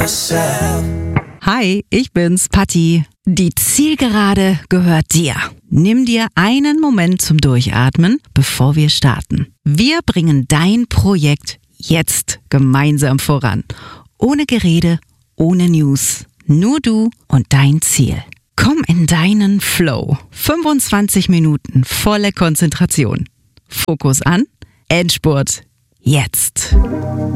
myself. Hi, ich bin's, Patti. Die Zielgerade gehört dir. Nimm dir einen Moment zum Durchatmen, bevor wir starten. Wir bringen dein Projekt jetzt gemeinsam voran. Ohne Gerede, ohne News. Nur du und dein Ziel. Komm in deinen Flow. 25 Minuten volle Konzentration. Fokus an. Endspurt. Jetzt.